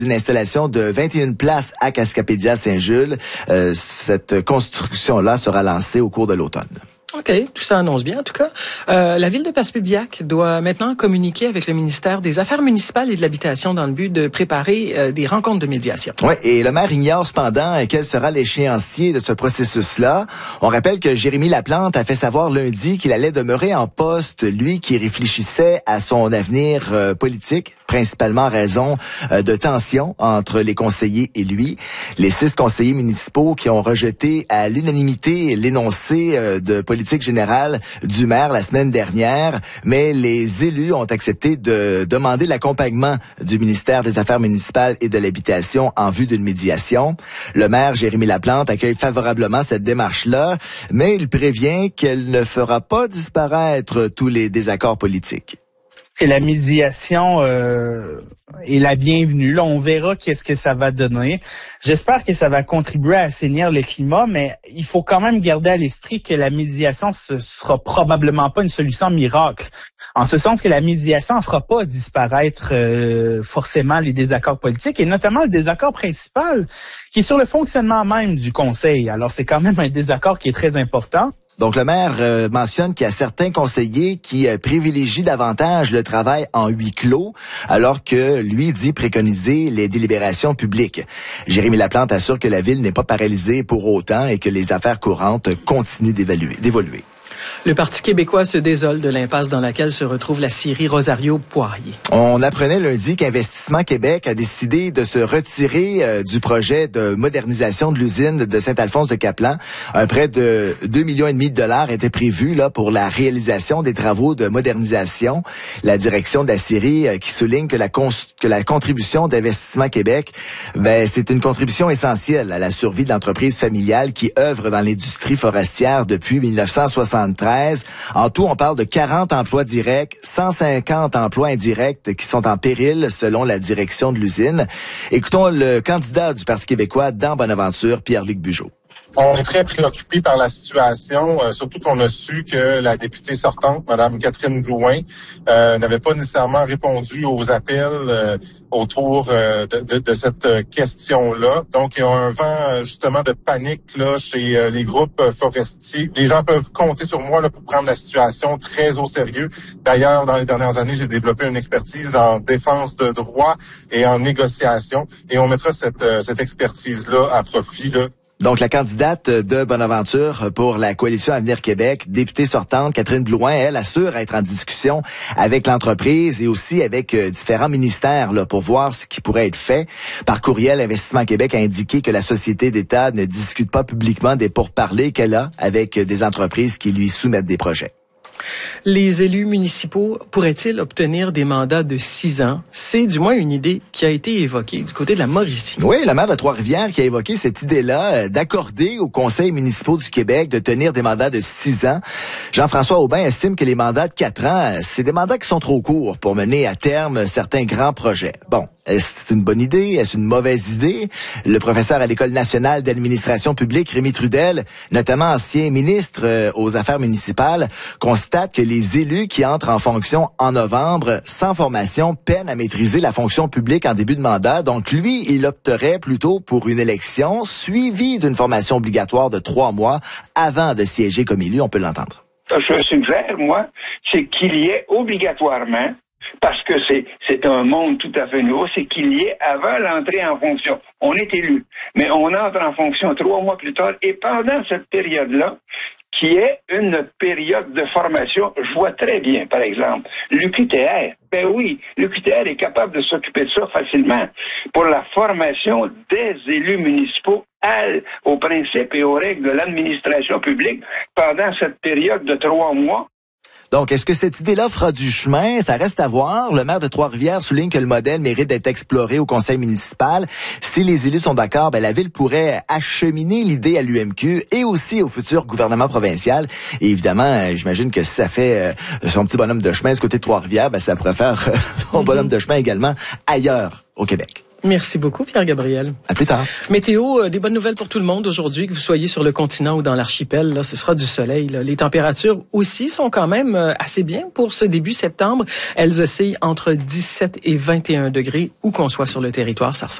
Une installation de 21 places à Cascapédia-Saint-Jules. Cette construction-là sera lancée au cours de l'automne. OK, tout ça annonce bien en tout cas. La ville de Passepébiac doit maintenant communiquer avec le ministère des Affaires municipales et de l'Habitation dans le but de préparer des rencontres de médiation. Oui, et le maire ignore cependant quel sera l'échéancier de ce processus-là. On rappelle que Jérémy Laplante a fait savoir lundi qu'il allait demeurer en poste, lui qui réfléchissait à son avenir politique, principalement en raison de tensions entre les conseillers et lui. Les 6 conseillers municipaux qui ont rejeté à l'unanimité l'énoncé de politique générale du maire la semaine dernière, mais les élus ont accepté de demander l'accompagnement du ministère des Affaires municipales et de l'Habitation en vue d'une médiation. Le maire Jérémy Laplante accueille favorablement cette démarche-là, mais il prévient qu'elle ne fera pas disparaître tous les désaccords politiques. Que la médiation est la bienvenue. Là, on verra qu'est-ce que ça va donner. J'espère que ça va contribuer à assainir le climat, mais il faut quand même garder à l'esprit que la médiation, ce sera probablement pas une solution miracle. En ce sens que la médiation ne fera pas disparaître forcément les désaccords politiques, et notamment le désaccord principal qui est sur le fonctionnement même du Conseil. Alors, c'est quand même un désaccord qui est très important. Donc, le maire mentionne qu'il y a certains conseillers qui privilégient davantage le travail en huis clos, alors que lui dit préconiser les délibérations publiques. Jérémy Laplante assure que la ville n'est pas paralysée pour autant et que les affaires courantes continuent d'évoluer. Le Parti québécois se désole de l'impasse dans laquelle se retrouve la scierie Rosario-Poirier. On apprenait lundi qu'Investissement Québec a décidé de se retirer du projet de modernisation de l'usine de Saint-Alphonse-de-Caplan. Un prêt de 2,5 millions de dollars était prévu là pour la réalisation des travaux de modernisation. La direction de la scierie qui souligne que la contribution d'Investissement Québec, c'est une contribution essentielle à la survie de l'entreprise familiale qui œuvre dans l'industrie forestière depuis 1973. En tout, on parle de 40 emplois directs, 150 emplois indirects qui sont en péril selon la direction de l'usine. Écoutons le candidat du Parti québécois dans Bonaventure, Pierre-Luc Bugeaud. On est très préoccupé par la situation, surtout qu'on a su que la députée sortante, Mme Catherine Blouin, n'avait pas nécessairement répondu aux appels autour de cette question-là. Donc, il y a un vent justement de panique là chez les groupes forestiers. Les gens peuvent compter sur moi là pour prendre la situation très au sérieux. D'ailleurs, dans les dernières années, j'ai développé une expertise en défense de droit et en négociation, et on mettra cette expertise-là à profit là. Donc, la candidate de Bonaventure pour la Coalition Avenir Québec, députée sortante, Catherine Blouin, elle assure être en discussion avec l'entreprise et aussi avec différents ministères là, pour voir ce qui pourrait être fait. Par courriel, Investissement Québec a indiqué que la société d'État ne discute pas publiquement des pourparlers qu'elle a avec des entreprises qui lui soumettent des projets. Les élus municipaux pourraient-ils obtenir des mandats de 6 ans? C'est du moins une idée qui a été évoquée du côté de la Mauricie. Oui, le maire de Trois-Rivières qui a évoqué cette idée-là d'accorder aux conseils municipaux du Québec de tenir des mandats de 6 ans. Jean-François Aubin estime que les mandats de 4 ans, c'est des mandats qui sont trop courts pour mener à terme certains grands projets. Bon, est-ce une bonne idée? Est-ce une mauvaise idée? Le professeur à l'École nationale d'administration publique, Rémi Trudel, notamment ancien ministre aux affaires municipales, constate que les élus qui entrent en fonction en novembre sans formation peinent à maîtriser la fonction publique en début de mandat. Donc, lui, il opterait plutôt pour une élection suivie d'une formation obligatoire de 3 mois avant de siéger comme élu. On peut l'entendre. Je suggère, moi, c'est qu'il y ait obligatoirement, parce que c'est un monde tout à fait nouveau, c'est qu'il y ait avant l'entrée en fonction. On est élu, mais on entre en fonction 3 mois plus tard, et pendant cette période-là, qui est une période de formation. Je vois très bien, par exemple, l'UQTR. Ben oui, l'UQTR est capable de s'occuper de ça facilement pour la formation des élus municipaux aux principes et aux règles de l'administration publique pendant cette période de 3 mois. Donc, est-ce que cette idée-là fera du chemin? Ça reste à voir. Le maire de Trois-Rivières souligne que le modèle mérite d'être exploré au conseil municipal. Si les élus sont d'accord, la ville pourrait acheminer l'idée à l'UMQ et aussi au futur gouvernement provincial. Et évidemment, j'imagine que si ça fait son petit bonhomme de chemin du côté de Trois-Rivières, ça pourrait faire son bonhomme de chemin également ailleurs au Québec. Merci beaucoup, Pierre-Gabriel. À plus tard. Météo, des bonnes nouvelles pour tout le monde aujourd'hui, que vous soyez sur le continent ou dans l'archipel. Là, ce sera du soleil. Là. Les températures aussi sont quand même assez bien pour ce début septembre. Elles oscillent entre 17 et 21 degrés, où qu'on soit sur le territoire. Ça ressemble